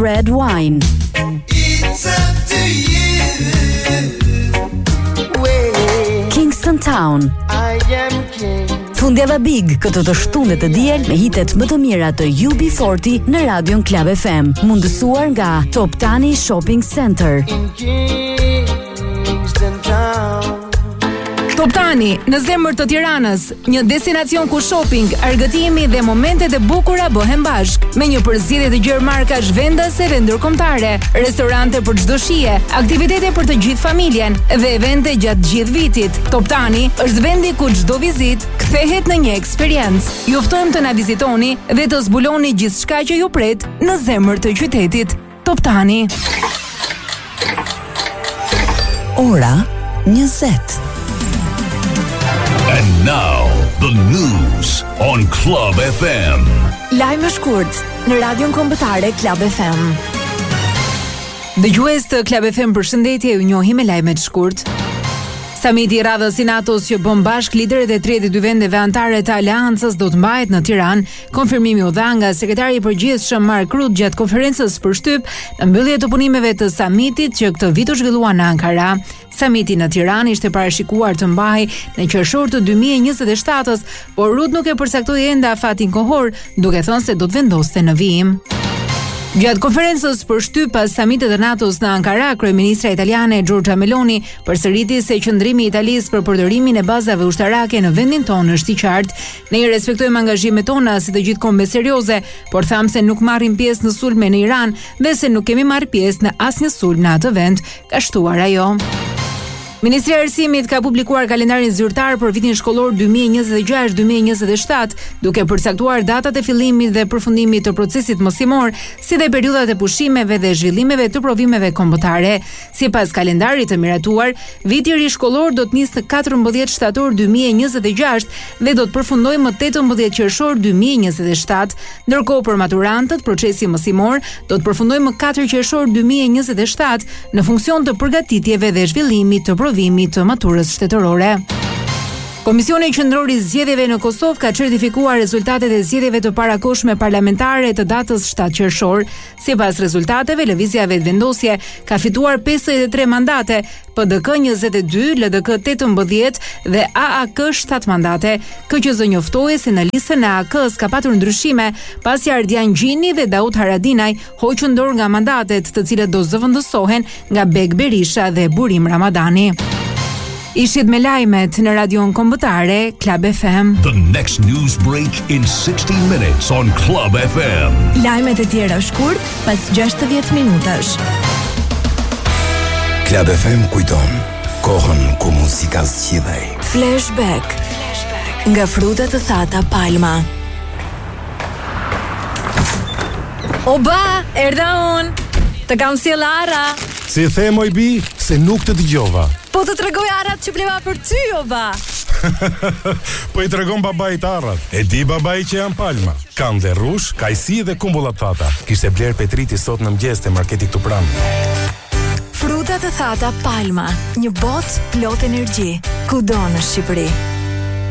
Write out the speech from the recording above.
Red Wine. It's up to you. Kingston Town. I am king. Fundjava Big këtë të shtundet të diel me hitet më të mira të UB40 në Radion Club FM, mundësuar nga Top Tani Shopping Center. In Kingston Town. Top Tani, në zemër të Tiranës, një destinacion ku shopping, argëtimi dhe momentet e bukura bëhen bashk, me një përzgjedhje të gjerë markash vendase dhe ndërkombëtare, restorante për çdo shije, aktivitete për të gjithë familjen dhe evente gjatë gjithë vitit. Top Tani është vendi ku çdo vizitë kthehet në një eksperiencë. Ju ftojmë të na vizitoni dhe të zbuloni gjithçka që ju pret në zemër të qytetit. Top Tani. Ora 20. And now, the news on Club FM. Lajme shkurt në Radion Kombëtare Club FM. Dëgjues të Club FM, përshëndetje, ju njohim me lajmet shkurt. Samiti i radhës i NATO-s që bën bashk liderët e 32 vendeve anëtare të aleancës do të mbahet në Tiranë. Konfirmimi u dha nga sekretari i përgjithshëm Mark Rutte gjatë konferencës për shtyp në mbyllje të punimeve të samitit që këtë vit u zhvillua në Ankara. Samiti në Tiranë ishte parashikuar të mbahej në qershor të 2027-s, por Rutte nuk e përcaktoi ende afatin kohor, duke thënë se do të vendoste në vijim. Gjatë konferencës për shtyp pas samitit të NATO-s në Ankara, kryeministra italiane Giorgia Meloni përsëriti se qëndrimi i Italisë për përdorimin e bazave ushtarake në vendin tonë është i qartë. Ne i respektojmë angazhimet tona si të gjithë kombë serioze, por tham se nuk marrim pjesë në sulme në Iran dhe se nuk kemi marrë pjesë në asnjë sulm në atë vend, ka shtuar ajo. Ministria e Arsimit ka publikuar kalendarin zyrtar për vitin shkollor 2026-2027, duke përcaktuar datat e fillimit dhe përfundimit të procesit mësimor, si dhe periudhat e pushimeve dhe zhvillimeve të provimeve kombëtare. Sipas kalendarit të miratuar, viti i ri shkollor do të nisë 14 shtator 2026 dhe do të përfundojë më 18 qershor 2027, ndërkohë për maturantët procesi mësimor do të përfundojë më 4 qershor 2027 në funksion të përgatitjeve dhe zhvillimit të provimit të maturës shtetërore. Komisioni Qendror i Zgjedhjeve në Kosovë ka certifikuar rezultatet e zgjedhjeve të parakohshme parlamentare të datës 7 qershor. Sipas rezultateve, lëvizja vetëvendosje ka fituar 53 mandate, PDK 22, LDK 18 dhe AAK 7 mandate. KQZ njoftoi se në listën e AAK-s ka patur ndryshime, pasi Ardian Gjini dhe Daud Haradinaj hoqën dorë nga mandatet, të cilët do zëvendësohen nga Bek Berisha dhe Burim Ramadani. Ishit me lajmet në Radion Kombëtare Club FM. The next news break in 60 minutes on Club FM. Lajmet e tjera shkurt pas 60 minutash. Club FM kujton kohën ku muzika zgjidhej. Flashback nga frutat të thata Palma. Oba, erdha unë. Të kam sjell Ara. Si the moj bi, se nuk të dëgjova. Po të tregoj arat që bleva për ty, oba. Po i tregon babait arrat. E di babai që janë Palma. Kanë dhe rrush, kajsi dhe kumbullat thata. Kishte bler Petriti sot në mëngjes te marketi këtu pranë. Frutat të thata Palma, një botë plot energji, kudo në Shqipëri.